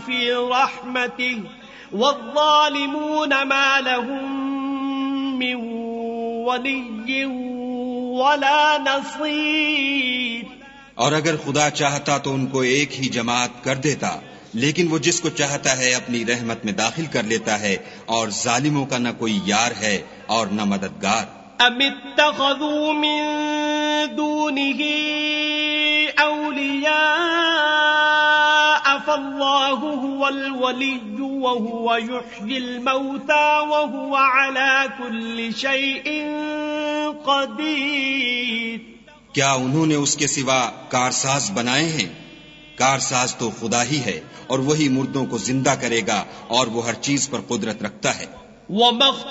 في رحمته والظالمون ما لهم من ولي ولا نصير। और अगर खुदा चाहता तो उनको एक ही जमात कर देता, लेकिन वो जिसको चाहता है अपनी रहमत में दाखिल कर लेता है, और जालिमों का न कोई यार है और न मददगार। अमित्तखज़ू मिन दूनिही औलिया फल्लाहु हुवल वलिय्यु व हुवा युह्यिल मौता व हुवा अला कुल्लि शैइन क़दीर। क्या उन्होंने उसके सिवा कारसाज बनाए हैं? कारसाज तो खुदा ही है, और वही मुर्दों को जिंदा करेगा, और वो हर चीज पर कुदरत रखता है।